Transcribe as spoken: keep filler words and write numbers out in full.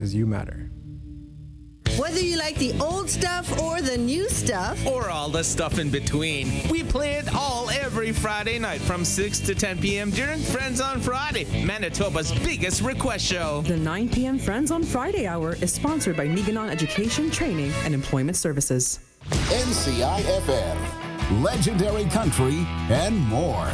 because you matter. Whether you like the old stuff or the new stuff, or all the stuff in between, we play it all every Friday night from six to ten p.m. during Friends on Friday, Manitoba's biggest request show. The nine p.m. Friends on Friday hour is sponsored by Niganon Education, Training, and Employment Services. N C I F M, legendary country, and more.